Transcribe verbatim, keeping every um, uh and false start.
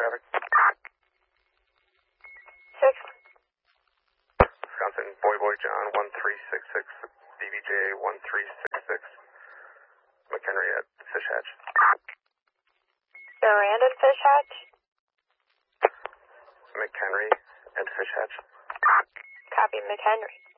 traffic. Six. Wisconsin Boy Boy John one three six six, D V J one three six six, McHenry at Fish Hatch. Durand at Fish Hatch. McHenry at Fish Hatch. Copy, McHenry.